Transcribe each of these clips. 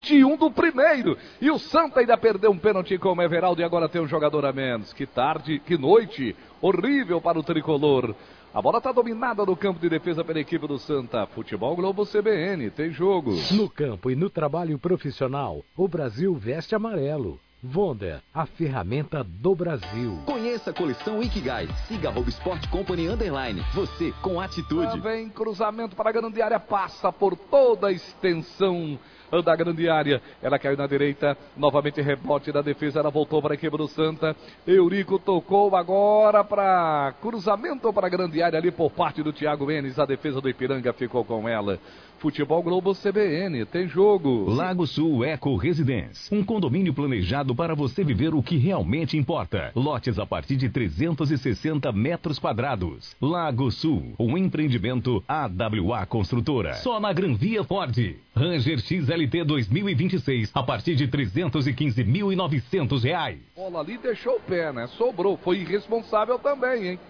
21 do primeiro. E o Santa ainda perdeu um pênalti com o Everaldo e agora tem um jogador a menos. Que tarde, que noite horrível para o tricolor. A bola está dominada no campo de defesa pela equipe do Santa. Futebol Globo CBN, tem jogo. No campo e no trabalho profissional, o Brasil veste amarelo. Wonder, a ferramenta do Brasil. Conheça a coleção Ikigai. Siga @Sport Company _. Você com atitude. Vem cruzamento para a grande área, passa por toda a extensão da grande área. Ela caiu na direita, novamente rebote da defesa, ela voltou para a equipe do Santa. Eurico tocou agora para cruzamento para a grande área ali por parte do Thiago Menes. A defesa do Ipiranga ficou com ela. Futebol Globo CBN, tem jogo. Lago Sul Eco Residence, um condomínio planejado para você viver o que realmente importa. Lotes a partir de 360 metros quadrados. Lago Sul, um empreendimento AWA Construtora. Só na Gran Via Ford. Ranger XLT 2026, a partir de R$ 315.900. Bola ali deixou o pé, né? Sobrou, foi irresponsável também, hein?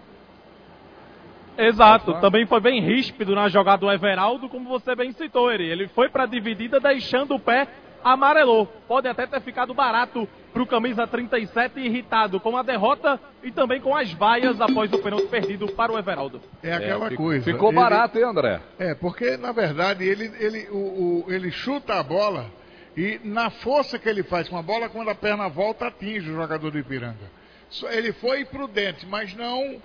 Exato, também foi bem ríspido na jogada do Everaldo, como você bem citou, ele foi para a dividida deixando o pé, amarelou. Pode até ter ficado barato para o camisa 37, irritado com a derrota e também com as vaias após o pênalti perdido para o Everaldo. É aquela coisa. Ficou barato, hein, André? Porque na verdade ele chuta a bola e na força que ele faz com a bola, quando a perna volta, atinge o jogador do Ipiranga. Ele foi prudente, mas não...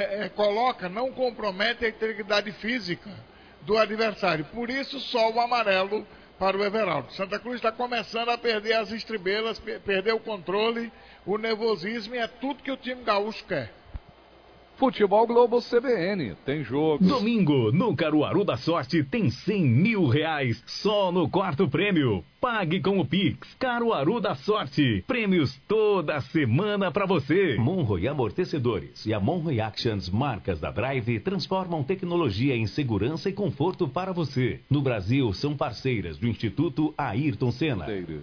não compromete a integridade física do adversário. Por isso, só o amarelo para o Everaldo. Santa Cruz está começando a perder as estribeiras, perder o controle, o nervosismo, e é tudo que o time gaúcho quer. Futebol Globo CBN, tem jogo. Domingo, no Caruaru da Sorte, tem R$100 mil só no quarto prêmio. Pague com o Pix. Caruaru da Sorte. Prêmios toda semana pra você. Monroe Amortecedores e a Monroe Actions, marcas da Drive, transformam tecnologia em segurança e conforto para você. No Brasil, são parceiras do Instituto Ayrton Senna.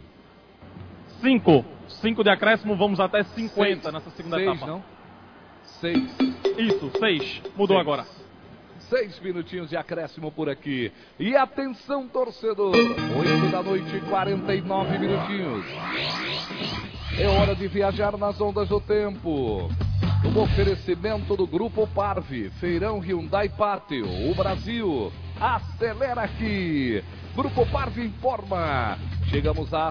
5 de acréscimo, vamos até 50 nessa segunda etapa. Não? 6. Isso, 6. Mudou agora. 6 minutinhos de acréscimo por aqui. E atenção, torcedor. 8 da noite, 49 minutinhos. É hora de viajar nas ondas do tempo. Um oferecimento do Grupo Parve, Feirão Hyundai Pátio, o Brasil. Acelera aqui. Grupo Parve informa. Chegamos a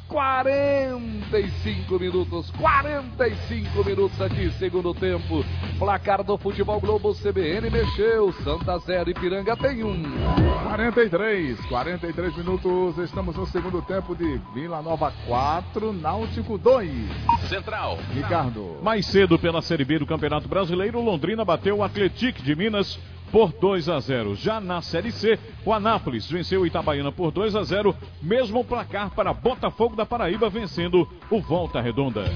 45 minutos aqui, segundo tempo. Placar do Futebol Globo CBN mexeu. Santa 0, Ipiranga tem 1. 43 minutos. Estamos no segundo tempo de Vila Nova 4, Náutico 2. Central. Ricardo. Mais cedo pela Série B do Campeonato Brasileiro, Londrina bateu o Atlético de Minas por 2-0. Já na Série C, o Anápolis venceu o Itabaiana por 2-0, mesmo placar para Botafogo da Paraíba vencendo o Volta Redonda.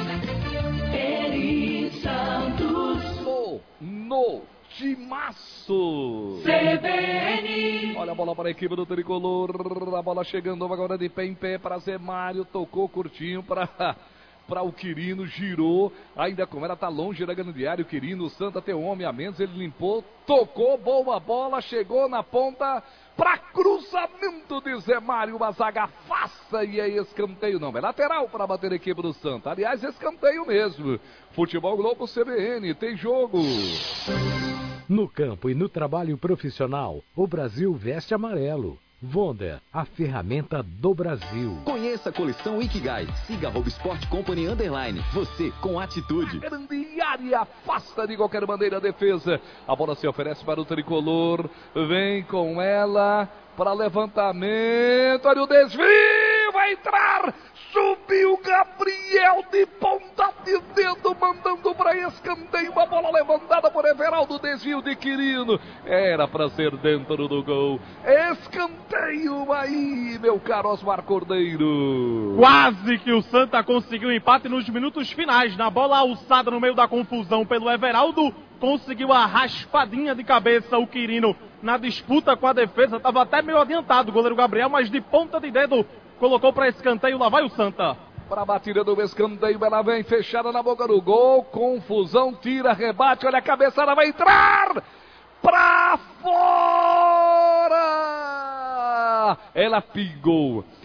Eri Santos. No timaço. CBN. Olha a bola para a equipe do Tricolor. A bola chegando agora de pé em pé para Zé Mário. Tocou curtinho para o Quirino, girou, ainda como ela tá longe da grande área, o Quirino, o Santa tem um homem a menos, ele limpou, tocou, boa bola, chegou na ponta, para cruzamento de Zé Mário, uma zaga faça e é escanteio, não, é lateral para bater a equipe do Santa, aliás, escanteio mesmo. Futebol Globo CBN, tem jogo. No campo e no trabalho profissional, o Brasil veste amarelo. Wonder, a ferramenta do Brasil. Conheça a coleção Ikigai. Siga @Sport Company _. Você com atitude. Grande área, afasta de qualquer maneira a defesa. A bola se oferece para o Tricolor. Vem com ela para levantamento. Olha o desvio, vai entrar. Subiu Gabriel de ponta de dedo, mandando para escanteio. Uma bola levantada por Everaldo, desvio de Quirino. Era para ser dentro do gol. Escanteio aí, meu caro Osmar Cordeiro. Quase que o Santa conseguiu o empate nos minutos finais. Na bola alçada no meio da confusão pelo Everaldo, conseguiu a raspadinha de cabeça o Quirino. Na disputa com a defesa, estava até meio adiantado o goleiro Gabriel, mas de ponta de dedo colocou para escanteio, lá vai o Santa. Para a batida do escanteio, ela vem fechada na boca do gol, confusão, tira, rebate, olha a cabeçada, vai entrar para fora! Ela pingou,